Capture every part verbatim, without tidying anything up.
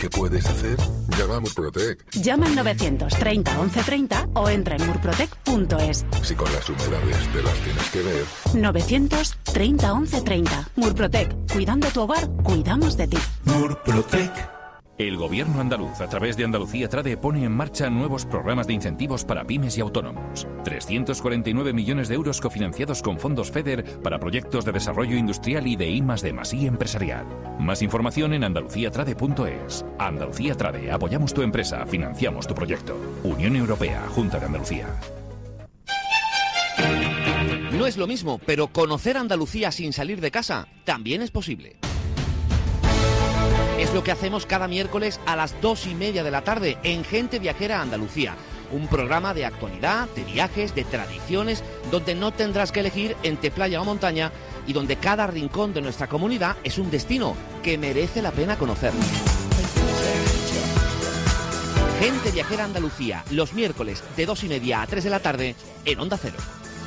¿Qué puedes hacer? Llama a Murprotec. Llama al novecientos treinta once treinta o entra en murprotec punto es. Si con las humedades te las tienes que ver. novecientos treinta once treinta. Murprotec. Cuidando tu hogar, cuidamos de ti. Murprotec. El Gobierno andaluz, a través de Andalucía Trade, pone en marcha nuevos programas de incentivos para pymes y autónomos. trescientos cuarenta y nueve millones de euros cofinanciados con fondos FEDER para proyectos de desarrollo industrial y de I más D más I empresarial. Más información en andalucía trade punto es. Andalucía Trade, apoyamos tu empresa, financiamos tu proyecto. Unión Europea, Junta de Andalucía. No es lo mismo, pero conocer Andalucía sin salir de casa también es posible. Es lo que hacemos cada miércoles a las dos y media de la tarde en Gente Viajera Andalucía. Un programa de actualidad, de viajes, de tradiciones, donde no tendrás que elegir entre playa o montaña y donde cada rincón de nuestra comunidad es un destino que merece la pena conocer. Gente Viajera Andalucía, los miércoles de dos y media a tres de la tarde en Onda Cero.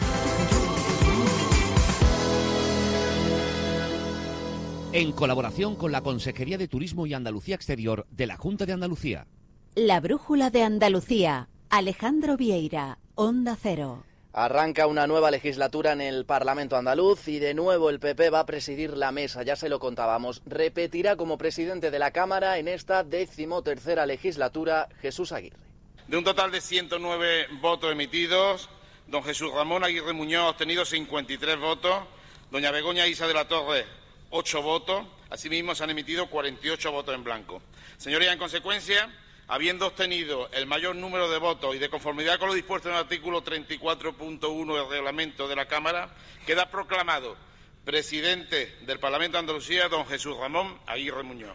En colaboración con la Consejería de Turismo y Andalucía Exterior de la Junta de Andalucía. La Brújula de Andalucía. Alejandro Vieira, Onda Cero. Arranca una nueva legislatura en el Parlamento andaluz y de nuevo el P P va a presidir la mesa, ya se lo contábamos. Repetirá como presidente de la Cámara en esta decimotercera legislatura Jesús Aguirre. De un total de ciento nueve votos emitidos, don Jesús Ramón Aguirre Muñoz ha obtenido cincuenta y tres votos, doña Begoña Isa de la Torre ocho votos, asimismo se han emitido cuarenta y ocho votos en blanco. Señorías, en consecuencia, habiendo obtenido el mayor número de votos y de conformidad con lo dispuesto en el artículo treinta y cuatro punto uno del reglamento de la Cámara, queda proclamado presidente del Parlamento de Andalucía don Jesús Ramón Aguirre Muñoz.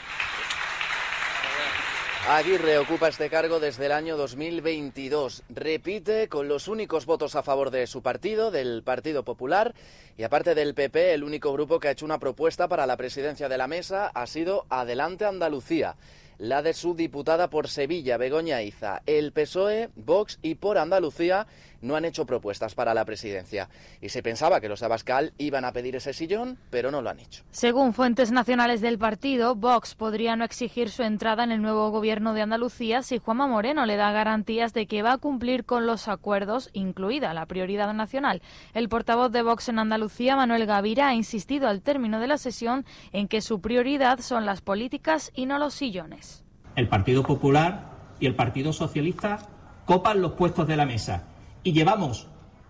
Aguirre ocupa este cargo desde el año dos mil veintidós. Repite con los únicos votos a favor de su partido, del Partido Popular, y aparte del P P, el único grupo que ha hecho una propuesta para la presidencia de la mesa ha sido Adelante Andalucía, la de su diputada por Sevilla, Begoña Iza. El P S O E, Vox y Por Andalucía no han hecho propuestas para la presidencia. Y se pensaba que los de Abascal iban a pedir ese sillón, pero no lo han hecho. Según fuentes nacionales del partido, Vox podría no exigir su entrada en el nuevo gobierno de Andalucía si Juanma Moreno le da garantías de que va a cumplir con los acuerdos, incluida la prioridad nacional. El portavoz de Vox en Andalucía, Manuel Gavira, ha insistido al término de la sesión en que su prioridad son las políticas y no los sillones. El Partido Popular y el Partido Socialista copan los puestos de la mesa. Y llevamos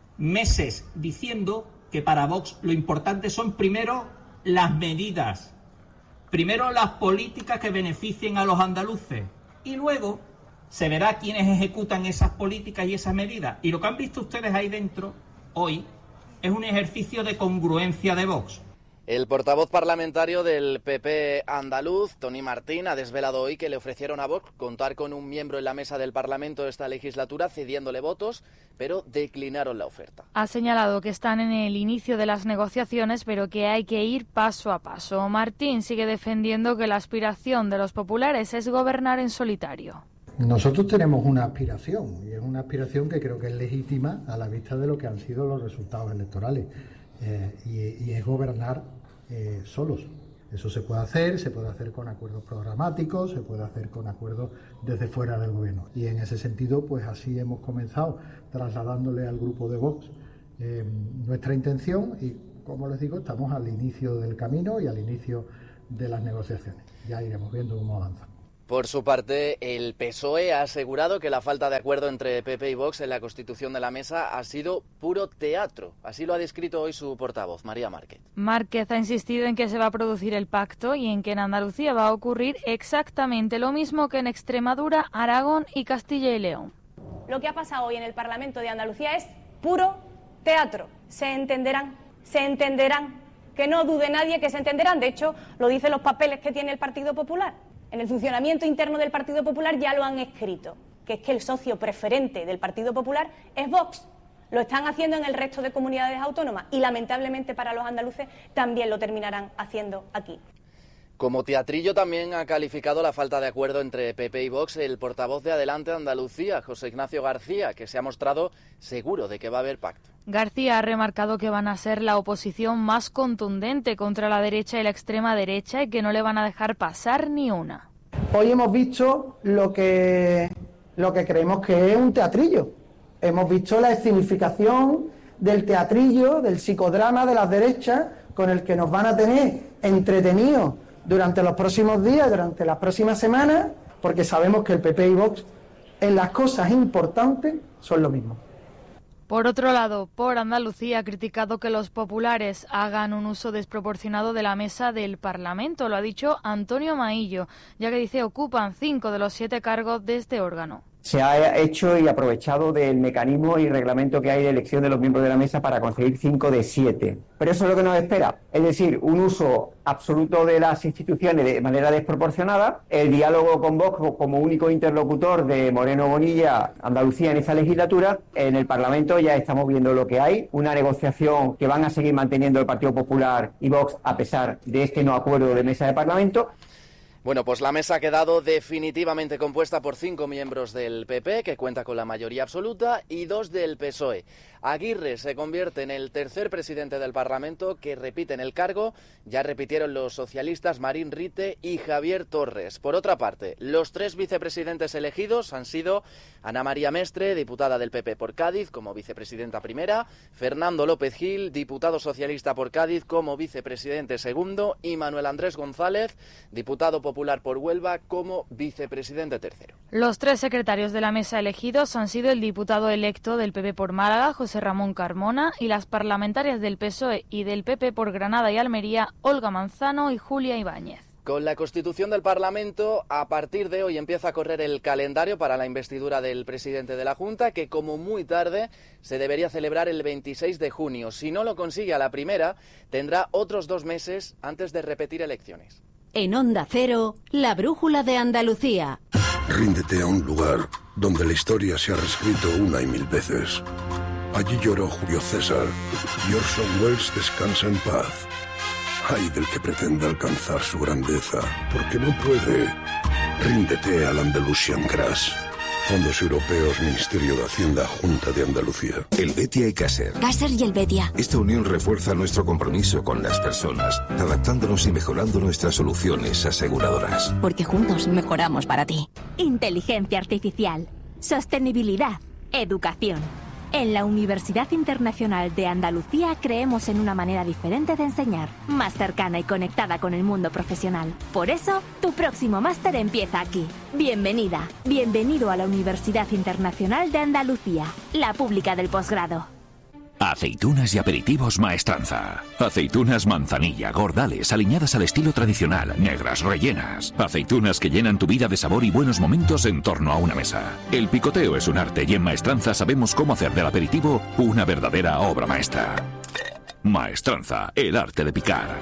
meses diciendo que para Vox lo importante son primero las medidas, primero las políticas que beneficien a los andaluces y luego se verá quiénes ejecutan esas políticas y esas medidas. Y lo que han visto ustedes ahí dentro hoy es un ejercicio de congruencia de Vox. El portavoz parlamentario del P P andaluz, Tony Martín, ha desvelado hoy que le ofrecieron a Vox contar con un miembro en la mesa del Parlamento de esta legislatura, cediéndole votos, pero declinaron la oferta. Ha señalado que están en el inicio de las negociaciones, pero que hay que ir paso a paso. Martín sigue defendiendo que la aspiración de los populares es gobernar en solitario. Nosotros tenemos una aspiración, y es una aspiración que creo que es legítima a la vista de lo que han sido los resultados electorales. Eh, y, y es gobernar eh, solos. Eso se puede hacer, se puede hacer con acuerdos programáticos, se puede hacer con acuerdos desde fuera del gobierno. Y en ese sentido, pues así hemos comenzado trasladándole al grupo de Vox eh, nuestra intención y, como les digo, estamos al inicio del camino y al inicio de las negociaciones. Ya iremos viendo cómo avanza. Por su parte, el P S O E ha asegurado que la falta de acuerdo entre P P y Vox en la constitución de la mesa ha sido puro teatro. Así lo ha descrito hoy su portavoz, María Márquez. Márquez ha insistido en que se va a producir el pacto y en que en Andalucía va a ocurrir exactamente lo mismo que en Extremadura, Aragón y Castilla y León. Lo que ha pasado hoy en el Parlamento de Andalucía es puro teatro. Se entenderán, se entenderán. Que no dude nadie que se entenderán. De hecho, lo dicen los papeles que tiene el Partido Popular. En el funcionamiento interno del Partido Popular ya lo han escrito, que es que el socio preferente del Partido Popular es Vox. Lo están haciendo en el resto de comunidades autónomas y lamentablemente para los andaluces también lo terminarán haciendo aquí. Como teatrillo también ha calificado la falta de acuerdo entre P P y Vox el portavoz de Adelante Andalucía, José Ignacio García, que se ha mostrado seguro de que va a haber pacto. García ha remarcado que van a ser la oposición más contundente contra la derecha y la extrema derecha y que no le van a dejar pasar ni una. hoy hemos visto lo que, lo que creemos que es un teatrillo. Hemos visto la escenificación del teatrillo, del psicodrama de las derechas, con el que nos van a tener entretenidos durante los próximos días, durante las próximas semanas, porque sabemos que el P P y Vox en las cosas importantes son lo mismo. Por otro lado, Por Andalucía ha criticado que los populares hagan un uso desproporcionado de la mesa del Parlamento. Lo ha dicho Antonio Maillo, ya que dice ocupan cinco de los siete cargos de este órgano. Se ha hecho y aprovechado del mecanismo y reglamento que hay de elección de los miembros de la mesa para conseguir cinco de siete. Pero eso es lo que nos espera, es decir, un uso absoluto de las instituciones de manera desproporcionada, el diálogo con Vox como único interlocutor de Moreno Bonilla, Andalucía en esta legislatura. En el Parlamento ya estamos viendo lo que hay, una negociación que van a seguir manteniendo el Partido Popular y Vox a pesar de este no acuerdo de mesa de Parlamento. Bueno, pues la mesa ha quedado definitivamente compuesta por cinco miembros del P P, que cuenta con la mayoría absoluta, y dos del P S O E. Aguirre se convierte en el tercer presidente del Parlamento que repite en el cargo. Ya repitieron los socialistas Marín Rite y Javier Torres. Por otra parte, los tres vicepresidentes elegidos han sido Ana María Mestre, diputada del P P por Cádiz, como vicepresidenta primera, Fernando López Gil, diputado socialista por Cádiz, como vicepresidente segundo, y Manuel Andrés González, diputado popular por Huelva, como vicepresidente tercero. Los tres secretarios de la mesa elegidos han sido el diputado electo del P P por Málaga, José Ramón Carmona, y las parlamentarias del P S O E y del P P por Granada y Almería, Olga Manzano y Julia Ibáñez. Con la constitución del Parlamento, a partir de hoy empieza a correr el calendario para la investidura del presidente de la Junta, que como muy tarde se debería celebrar el veintiséis de junio. Si no lo consigue a la primera, tendrá otros dos meses antes de repetir elecciones. En Onda Cero, la brújula de Andalucía. Ríndete a un lugar donde la historia se ha reescrito una y mil veces. Allí lloró Julio César y Orson Welles descansa en paz. Ay del que pretenda alcanzar su grandeza, porque no puede. Ríndete al Andalusian Grass. Fondos Europeos, Ministerio de Hacienda, Junta de Andalucía. El Betia y Caser. Caser y el Betia. Esta unión refuerza nuestro compromiso con las personas, adaptándonos y mejorando nuestras soluciones aseguradoras. Porque juntos mejoramos para ti. Inteligencia artificial, sostenibilidad, educación. En la Universidad Internacional de Andalucía creemos en una manera diferente de enseñar, más cercana y conectada con el mundo profesional. Por eso, tu próximo máster empieza aquí. Bienvenida, bienvenido a la Universidad Internacional de Andalucía, la pública del posgrado. Aceitunas y aperitivos Maestranza. Aceitunas manzanilla, gordales, aliñadas al estilo tradicional, negras, rellenas. Aceitunas que llenan tu vida de sabor y buenos momentos en torno a una mesa. El picoteo es un arte y en Maestranza sabemos cómo hacer del aperitivo una verdadera obra maestra. Maestranza, el arte de picar.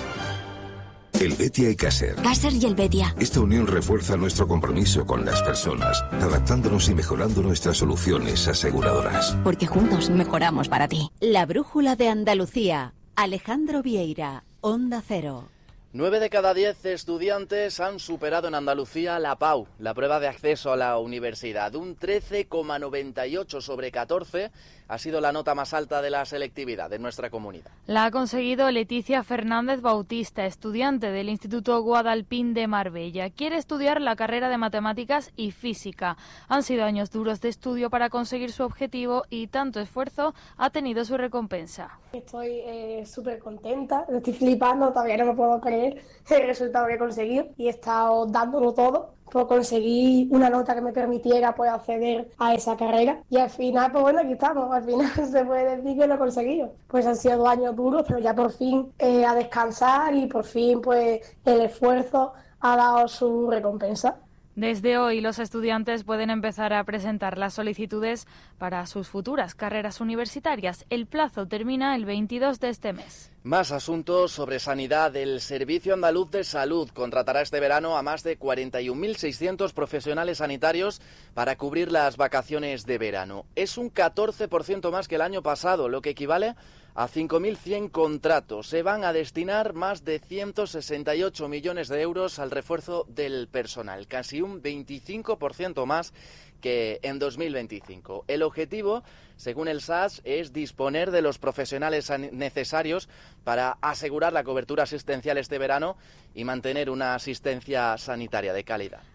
El Betia y Caser. Caser y el Betia. Esta unión refuerza nuestro compromiso con las personas, adaptándonos y mejorando nuestras soluciones aseguradoras. Porque juntos mejoramos para ti. La brújula de Andalucía. Alejandro Vieira, Onda Cero. Nueve de cada diez estudiantes han superado en Andalucía la PAU, la prueba de acceso a la universidad. Un trece coma noventa y ocho sobre catorce ha sido la nota más alta de la selectividad de nuestra comunidad. La ha conseguido Leticia Fernández Bautista, estudiante del Instituto Guadalpín de Marbella. Quiere estudiar la carrera de Matemáticas y Física. Han sido años duros de estudio para conseguir su objetivo y tanto esfuerzo ha tenido su recompensa. Estoy eh, súper contenta, estoy flipando, todavía no me puedo creer el resultado que he conseguido y he estado dándolo todo por conseguir una nota que me permitiera pues, acceder a esa carrera. Y al final, pues bueno, aquí estamos, al final se puede decir que lo he conseguido. Pues han sido dos años duros, pero ya por fin eh, a descansar y por fin pues el esfuerzo ha dado su recompensa. Desde hoy los estudiantes pueden empezar a presentar las solicitudes para sus futuras carreras universitarias. El plazo termina el veintidós de este mes. Más asuntos sobre sanidad. El Servicio Andaluz de Salud contratará este verano a más de cuarenta y un mil seiscientos profesionales sanitarios para cubrir las vacaciones de verano. Es un catorce por ciento más que el año pasado, lo que equivale a cinco mil cien contratos. Se van a destinar más de ciento sesenta y ocho millones de euros al refuerzo del personal, casi un veinticinco por ciento más que en dos mil veinticinco. El objetivo, según el S A S, es disponer de los profesionales necesarios para asegurar la cobertura asistencial este verano y mantener una asistencia sanitaria de calidad.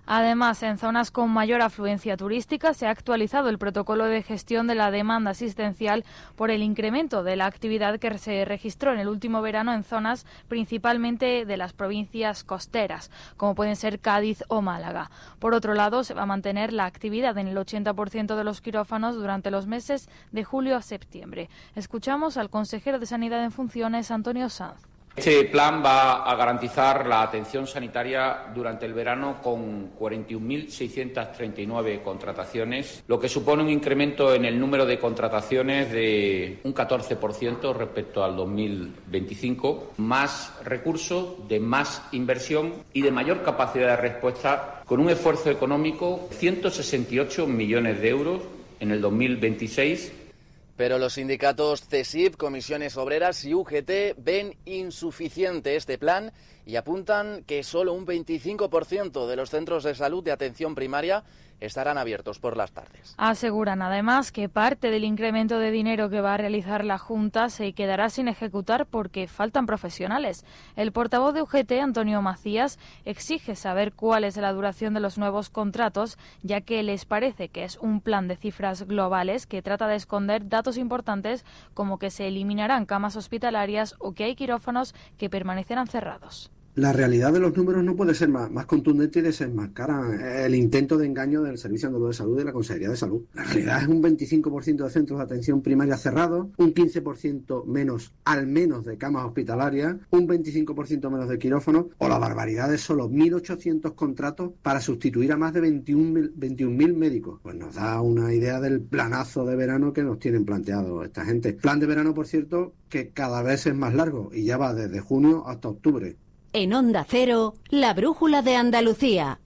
Además, en zonas con mayor afluencia turística se ha actualizado el protocolo de gestión de la demanda asistencial por el incremento de la actividad que se registró en el último verano en zonas principalmente de las provincias costeras, como pueden ser Cádiz o Málaga. Por otro lado, se va a mantener la actividad en el ochenta por ciento de los quirófanos durante los meses de julio a septiembre. Escuchamos al consejero de Sanidad en funciones, Antonio Sanz. Este plan va a garantizar la atención sanitaria durante el verano con cuarenta y un mil seiscientas treinta y nueve contrataciones, lo que supone un incremento en el número de contrataciones de un catorce por ciento respecto al dos mil veinticinco, más recursos, de más inversión y de mayor capacidad de respuesta, con un esfuerzo económico de ciento sesenta y ocho millones de euros en el dos mil veintiséis. Pero los sindicatos C E S I F, Comisiones Obreras y U G T ven insuficiente este plan y apuntan que solo un veinticinco por ciento de los centros de salud de atención primaria estarán abiertos por las tardes. Aseguran además que parte del incremento de dinero que va a realizar la Junta se quedará sin ejecutar porque faltan profesionales. El portavoz de U G T, Antonio Macías, exige saber cuál es la duración de los nuevos contratos, ya que les parece que es un plan de cifras globales que trata de esconder datos importantes como que se eliminarán camas hospitalarias o que hay quirófanos que permanecerán cerrados. La realidad de los números no puede ser más, más contundente y desenmascara el intento de engaño del Servicio Andaluz de Salud y de la Consejería de Salud. La realidad es un veinticinco por ciento de centros de atención primaria cerrados, un quince por ciento menos, al menos, de camas hospitalarias, un veinticinco por ciento menos de quirófanos, o la barbaridad de solo mil ochocientos contratos para sustituir a más de veintiún mil médicos. Pues nos da una idea del planazo de verano que nos tienen planteado esta gente. Plan de verano, por cierto, que cada vez es más largo y ya va desde junio hasta octubre. En Onda Cero, la brújula de Andalucía.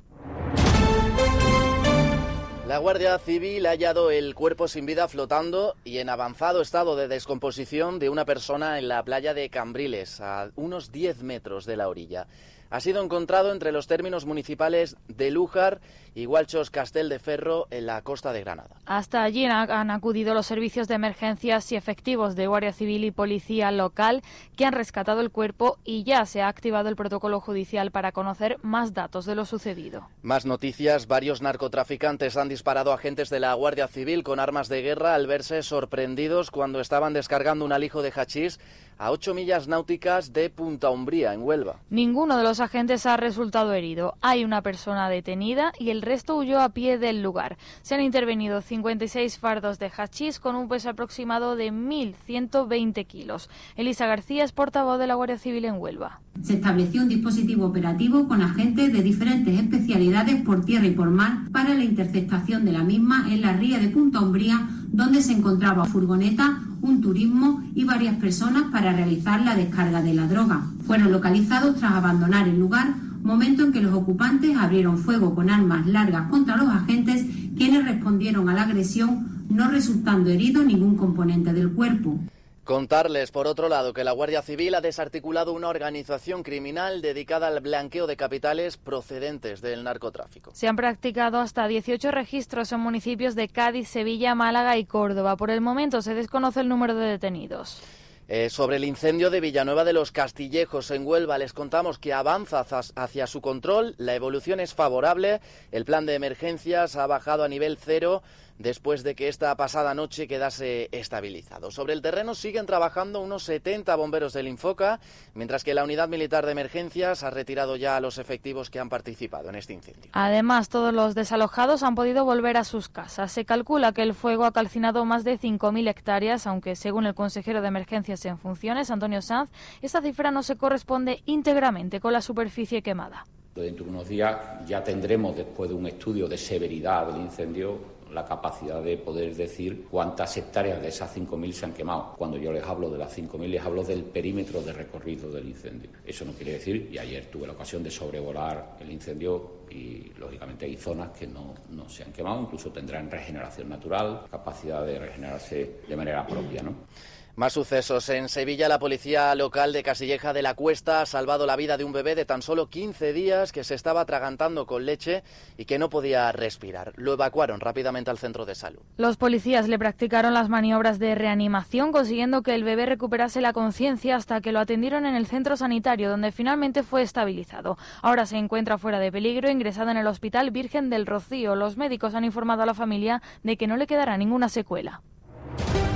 La Guardia Civil ha hallado el cuerpo sin vida flotando y en avanzado estado de descomposición de una persona en la playa de Cambriles, a unos diez metros de la orilla. Ha sido encontrado entre los términos municipales de Lújar y Gualchos Castel de Ferro, en la costa de Granada. Hasta allí han acudido los servicios de emergencias y efectivos de Guardia Civil y Policía Local, que han rescatado el cuerpo y ya se ha activado el protocolo judicial para conocer más datos de lo sucedido. Más noticias. Varios narcotraficantes han disparado a agentes de la Guardia Civil con armas de guerra al verse sorprendidos cuando estaban descargando un alijo de hachís a ocho millas náuticas de Punta Umbría, en Huelva. Ninguno de los agentes ha resultado herido. Hay una persona detenida y el resto huyó a pie del lugar. Se han intervenido cincuenta y seis fardos de hachís con un peso aproximado de mil ciento veinte kilos. Elisa García es portavoz de la Guardia Civil en Huelva. Se estableció un dispositivo operativo con agentes de diferentes especialidades por tierra y por mar para la interceptación de la misma en la ría de Punta Umbría, donde se encontraba furgoneta, un turismo y varias personas para realizar la descarga de la droga. Fueron localizados tras abandonar el lugar, momento en que los ocupantes abrieron fuego con armas largas contra los agentes, quienes respondieron a la agresión, no resultando herido ningún componente del cuerpo. Contarles, por otro lado, que la Guardia Civil ha desarticulado una organización criminal dedicada al blanqueo de capitales procedentes del narcotráfico. Se han practicado hasta dieciocho registros en municipios de Cádiz, Sevilla, Málaga y Córdoba. Por el momento se desconoce el número de detenidos. Eh, sobre el incendio de Villanueva de los Castillejos en Huelva, les contamos que avanza hacia su control, la evolución es favorable, el plan de emergencias ha bajado a nivel cero después de que esta pasada noche quedase estabilizado. Sobre el terreno siguen trabajando unos setenta bomberos del Infoca, mientras que la Unidad Militar de Emergencias ha retirado ya a los efectivos que han participado en este incendio. Además, todos los desalojados han podido volver a sus casas. Se calcula que el fuego ha calcinado más de cinco mil hectáreas, aunque según el consejero de Emergencias en funciones, Antonio Sanz, esta cifra no se corresponde íntegramente con la superficie quemada. Dentro de unos días ya tendremos, después de un estudio de severidad del incendio, la capacidad de poder decir cuántas hectáreas de esas cinco mil se han quemado. Cuando yo les hablo de las cinco mil, les hablo del perímetro de recorrido del incendio. Eso no quiere decir, y ayer tuve la ocasión de sobrevolar el incendio y, lógicamente, hay zonas que no, no se han quemado, incluso tendrán regeneración natural, capacidad de regenerarse de manera propia, ¿no? Más sucesos. En Sevilla, la policía local de Casilleja de la Cuesta ha salvado la vida de un bebé de tan solo quince días que se estaba atragantando con leche y que no podía respirar. Lo evacuaron rápidamente al centro de salud. Los policías le practicaron las maniobras de reanimación, consiguiendo que el bebé recuperase la conciencia hasta que lo atendieron en el centro sanitario, donde finalmente fue estabilizado. Ahora se encuentra fuera de peligro, ingresado en el Hospital Virgen del Rocío. Los médicos han informado a la familia de que no le quedará ninguna secuela.